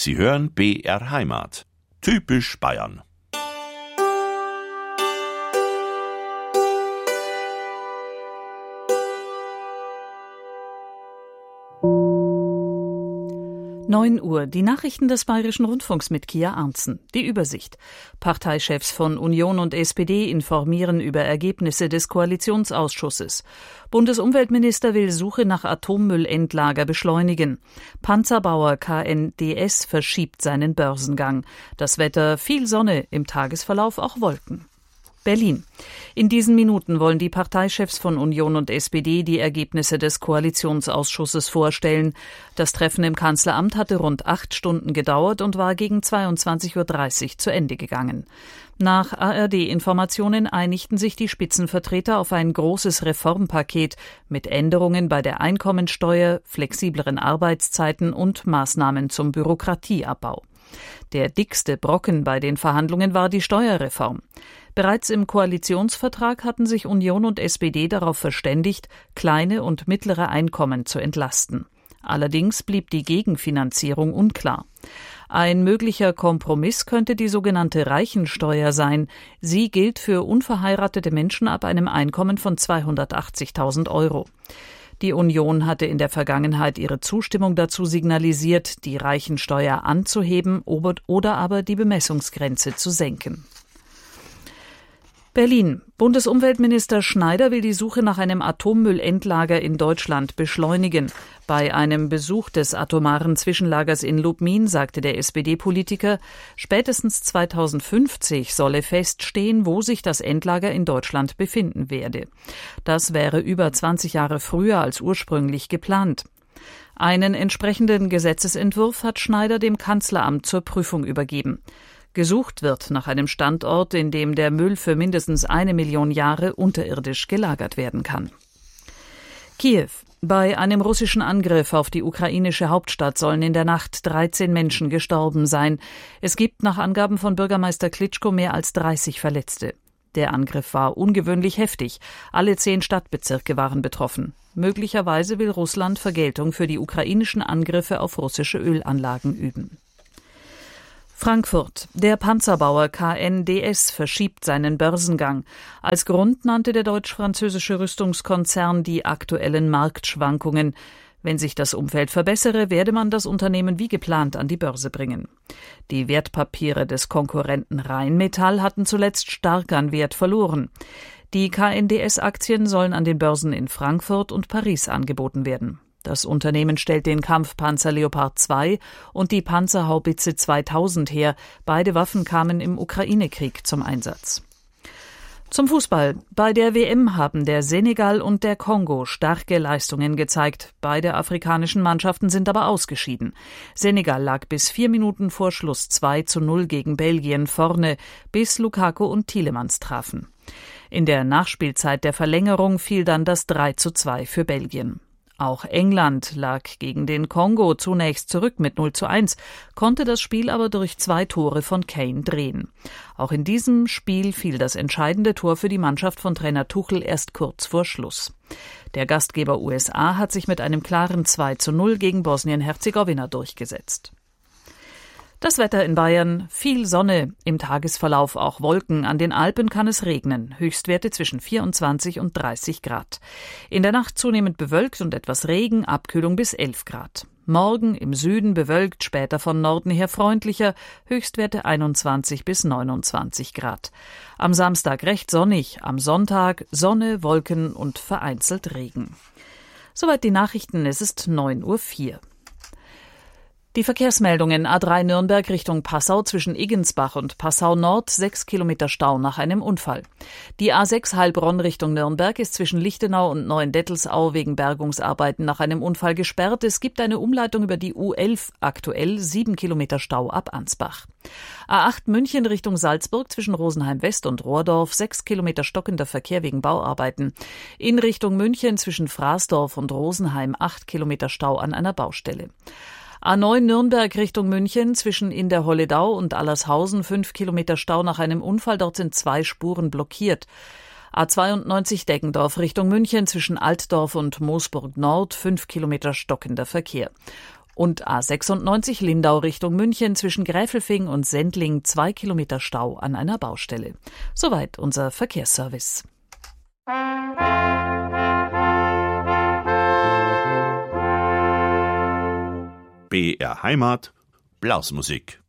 Sie hören BR Heimat. Typisch Bayern. Uhr, die Nachrichten des Bayerischen Rundfunks mit Kia Arntzen. Die Übersicht. Parteichefs von Union und SPD informieren über Ergebnisse des Koalitionsausschusses. Bundesumweltminister will Suche nach Atommüllendlager beschleunigen. Panzerbauer KNDS verschiebt seinen Börsengang. Das Wetter: viel Sonne, im Tagesverlauf auch Wolken. Berlin. In diesen Minuten wollen die Parteichefs von Union und SPD die Ergebnisse des Koalitionsausschusses vorstellen. Das Treffen im Kanzleramt hatte rund 8 Stunden gedauert und war gegen 22:30 Uhr zu Ende gegangen. Nach ARD-Informationen einigten sich die Spitzenvertreter auf ein großes Reformpaket mit Änderungen bei der Einkommensteuer, flexibleren Arbeitszeiten und Maßnahmen zum Bürokratieabbau. Der dickste Brocken bei den Verhandlungen war die Steuerreform. Bereits im Koalitionsvertrag hatten sich Union und SPD darauf verständigt, kleine und mittlere Einkommen zu entlasten. Allerdings blieb die Gegenfinanzierung unklar. Ein möglicher Kompromiss könnte die sogenannte Reichensteuer sein. Sie gilt für unverheiratete Menschen ab einem Einkommen von 280.000 Euro. Die Union hatte in der Vergangenheit ihre Zustimmung dazu signalisiert, die Reichensteuer anzuheben oder aber die Bemessungsgrenze zu senken. Berlin. Bundesumweltminister Schneider will die Suche nach einem Atommüllendlager in Deutschland beschleunigen. Bei einem Besuch des atomaren Zwischenlagers in Lubmin sagte der SPD-Politiker, spätestens 2050 solle feststehen, wo sich das Endlager in Deutschland befinden werde. Das wäre über 20 Jahre früher als ursprünglich geplant. Einen entsprechenden Gesetzesentwurf hat Schneider dem Kanzleramt zur Prüfung übergeben. Gesucht wird nach einem Standort, in dem der Müll für mindestens 1 Million Jahre unterirdisch gelagert werden kann. Kiew. Bei einem russischen Angriff auf die ukrainische Hauptstadt sollen in der Nacht 13 Menschen gestorben sein. Es gibt nach Angaben von Bürgermeister Klitschko mehr als 30 Verletzte. Der Angriff war ungewöhnlich heftig. Alle 10 Stadtbezirke waren betroffen. Möglicherweise will Russland Vergeltung für die ukrainischen Angriffe auf russische Ölanlagen üben. Frankfurt. Der Panzerbauer KNDS verschiebt seinen Börsengang. Als Grund nannte der deutsch-französische Rüstungskonzern die aktuellen Marktschwankungen. Wenn sich das Umfeld verbessere, werde man das Unternehmen wie geplant an die Börse bringen. Die Wertpapiere des Konkurrenten Rheinmetall hatten zuletzt stark an Wert verloren. Die KNDS-Aktien sollen an den Börsen in Frankfurt und Paris angeboten werden. Das Unternehmen stellt den Kampfpanzer Leopard 2 und die Panzerhaubitze 2000 her. Beide Waffen kamen im Ukraine-Krieg zum Einsatz. Zum Fußball. Bei der WM haben der Senegal und der Kongo starke Leistungen gezeigt. Beide afrikanischen Mannschaften sind aber ausgeschieden. Senegal lag bis 4 Minuten vor Schluss 2:0 gegen Belgien vorne, bis Lukaku und Tielemans trafen. In der Nachspielzeit der Verlängerung fiel dann das 3:2 für Belgien. Auch England lag gegen den Kongo zunächst zurück mit 0:1, konnte das Spiel aber durch 2 Tore von Kane drehen. Auch in diesem Spiel fiel das entscheidende Tor für die Mannschaft von Trainer Tuchel erst kurz vor Schluss. Der Gastgeber USA hat sich mit einem klaren 2:0 gegen Bosnien-Herzegowina durchgesetzt. Das Wetter in Bayern: viel Sonne, im Tagesverlauf auch Wolken, an den Alpen kann es regnen, Höchstwerte zwischen 24 und 30 Grad. In der Nacht zunehmend bewölkt und etwas Regen, Abkühlung bis 11 Grad. Morgen im Süden bewölkt, später von Norden her freundlicher, Höchstwerte 21 bis 29 Grad. Am Samstag recht sonnig, am Sonntag Sonne, Wolken und vereinzelt Regen. Soweit die Nachrichten, es ist 9:04 Uhr. Die Verkehrsmeldungen: A3 Nürnberg Richtung Passau zwischen Iggensbach und Passau Nord 6 Kilometer Stau nach einem Unfall. Die A6 Heilbronn Richtung Nürnberg ist zwischen Lichtenau und Neuendettelsau wegen Bergungsarbeiten nach einem Unfall gesperrt. Es gibt eine Umleitung über die U11, aktuell 7 Kilometer Stau ab Ansbach. A8 München Richtung Salzburg zwischen Rosenheim West und Rohrdorf 6 Kilometer stockender Verkehr wegen Bauarbeiten. In Richtung München zwischen Fraßdorf und Rosenheim 8 Kilometer Stau an einer Baustelle. A9 Nürnberg Richtung München zwischen in der Holledau und Allershausen 5 Kilometer Stau nach einem Unfall, dort sind 2 Spuren blockiert. A92 Deggendorf Richtung München zwischen Altdorf und Moosburg Nord 5 Kilometer stockender Verkehr. Und A96 Lindau Richtung München zwischen Gräfelfing und Sendling 2 Kilometer Stau an einer Baustelle. Soweit unser Verkehrsservice. BR Heimat, Blasmusik.